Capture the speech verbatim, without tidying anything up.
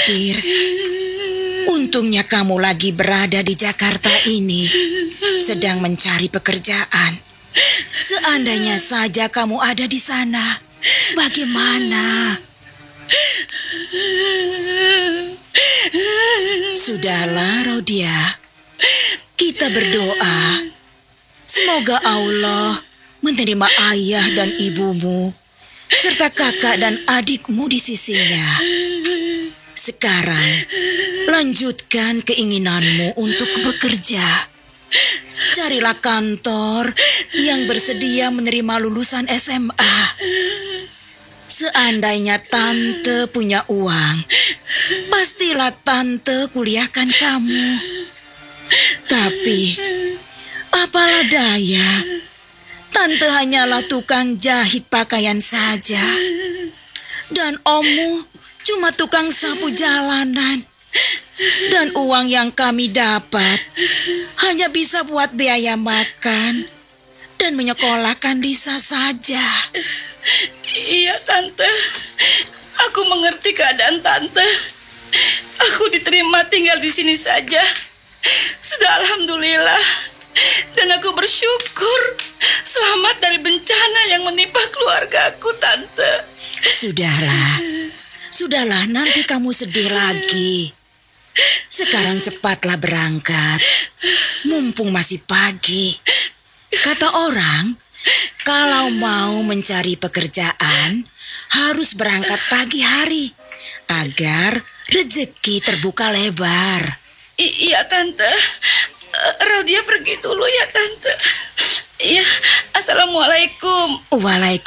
khawatir. Untungnya kamu lagi berada di Jakarta ini, sedang mencari pekerjaan. Seandainya saja kamu ada di sana, bagaimana? Sudahlah, Rodia. Kita berdoa. Semoga Allah menerima ayah dan ibumu, serta kakak dan adikmu di sisinya. Sekarang, lanjutkan keinginanmu untuk bekerja. Carilah kantor yang bersedia menerima lulusan S M A. Seandainya tante punya uang, pastilah tante kuliahkan kamu. Tapi, apalah daya, tante hanyalah tukang jahit pakaian saja. Dan ommu cuma tukang sapu jalanan. Dan uang yang kami dapat hanya bisa buat biaya makan dan menyekolahkan Lisa saja. Iya, Tante. Aku mengerti keadaan Tante. Aku diterima tinggal di sini saja. Sudah alhamdulillah. Dan aku bersyukur selamat dari bencana yang menimpa keluargaku, Tante. Sudahlah. Sudahlah, nanti kamu sedih lagi. Sekarang cepatlah berangkat. Mumpung masih pagi. Kata orang, kalau mau mencari pekerjaan, harus berangkat pagi hari, agar rezeki terbuka lebar. I- iya, Tante. Uh, Rodia pergi dulu ya, Tante. Iya, Assalamualaikum. Waalaikumsalam.